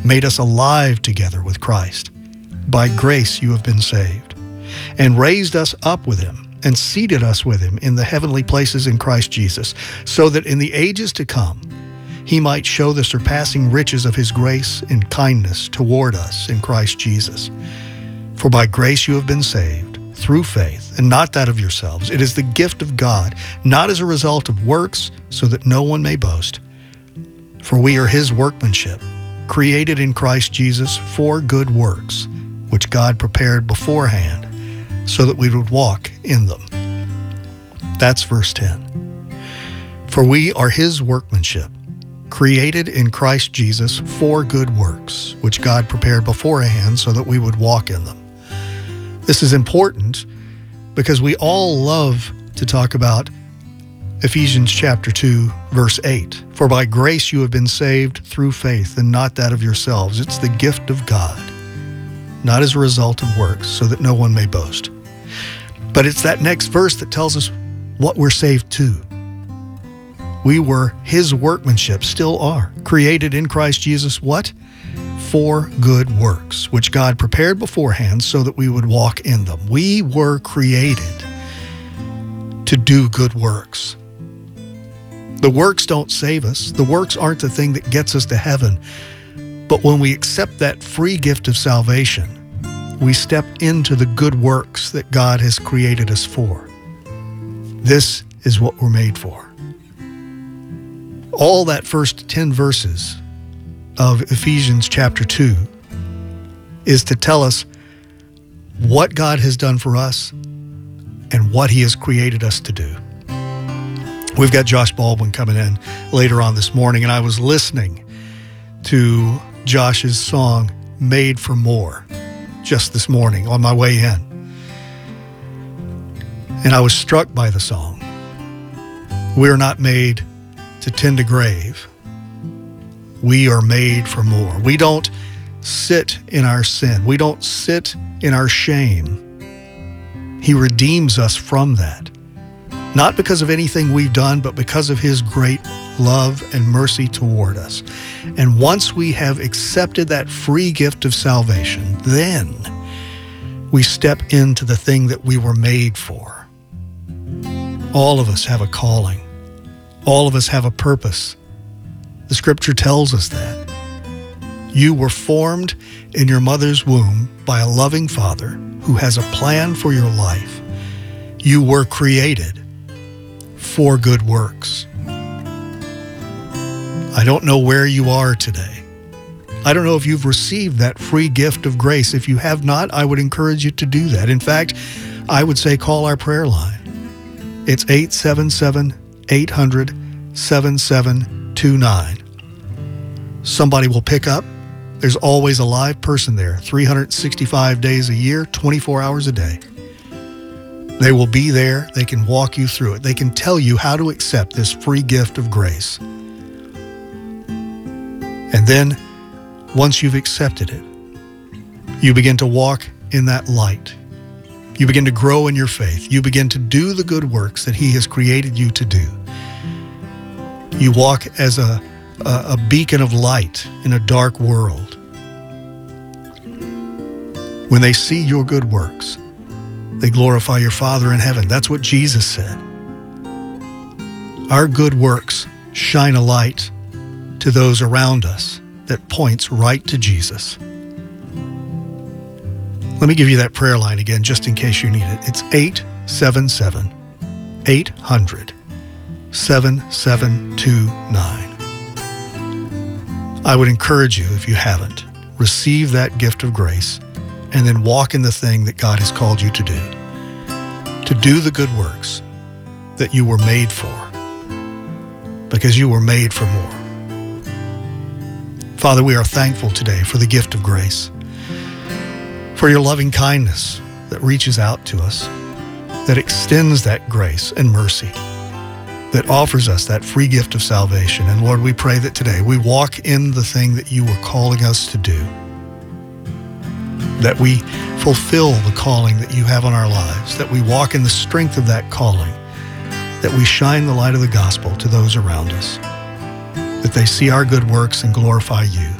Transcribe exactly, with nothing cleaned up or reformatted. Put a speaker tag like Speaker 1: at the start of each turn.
Speaker 1: made us alive together with Christ. By grace you have been saved, and raised us up with him, and seated us with him in the heavenly places in Christ Jesus, so that in the ages to come he might show the surpassing riches of his grace and kindness toward us in Christ Jesus. For by grace you have been saved, through faith, and not that of yourselves. It is the gift of God, not as a result of works, so that no one may boast. For we are his workmanship, created in Christ Jesus for good works, which God prepared beforehand, so that we would walk in them. That's verse ten. For we are his workmanship, created in Christ Jesus for good works, which God prepared beforehand so that we would walk in them. This is important because we all love to talk about Ephesians chapter two, verse eight. For by grace you have been saved through faith, and not that of yourselves. It's the gift of God, not as a result of works, so that no one may boast. But it's that next verse that tells us what we're saved to. We were his workmanship, still are, created in Christ Jesus, what? For good works, which God prepared beforehand so that we would walk in them. We were created to do good works. The works don't save us. The works aren't the thing that gets us to heaven. But when we accept that free gift of salvation, we step into the good works that God has created us for. This is what we're made for. All that first ten verses of Ephesians chapter two is to tell us what God has done for us and what he has created us to do. We've got Josh Baldwin coming in later on this morning, and I was listening to Josh's song, Made for More, just this morning on my way in. And I was struck by the song. We're not made to tend a grave. We are made for more. We don't sit in our sin. We don't sit in our shame. He redeems us from that. Not because of anything we've done, but because of his great love and mercy toward us. And once we have accepted that free gift of salvation, then we step into the thing that we were made for. All of us have a calling. All of us have a purpose. The scripture tells us that. You were formed in your mother's womb by a loving Father who has a plan for your life. You were created for good works. I don't know where you are today. I don't know if you've received that free gift of grace. If you have not, I would encourage you to do that. In fact, I would say call our prayer line. It's eight seven seven, eight hundred, seven seven two nine. Somebody will pick up. There's always a live person there, three hundred sixty-five days a year, twenty-four hours a day. They will be there. They can walk you through it. They can tell you how to accept this free gift of grace. And then, once you've accepted it, you begin to walk in that light. You begin to grow in your faith. You begin to do the good works that he has created you to do. You walk as a, a, a beacon of light in a dark world. When they see your good works, they glorify your Father in heaven. That's what Jesus said. Our good works shine a light to those around us that points right to Jesus. Let me give you that prayer line again, just in case you need it. It's eight seven seven, eight hundred, seven seven two nine. I would encourage you, if you haven't, receive that gift of grace and then walk in the thing that God has called you to do. To do the good works that you were made for, because you were made for more. Father, we are thankful today for the gift of grace, for your loving kindness that reaches out to us, that extends that grace and mercy, that offers us that free gift of salvation. And Lord, we pray that today we walk in the thing that you were calling us to do, that we fulfill the calling that you have on our lives, that we walk in the strength of that calling, that we shine the light of the gospel to those around us, that they see our good works and glorify you.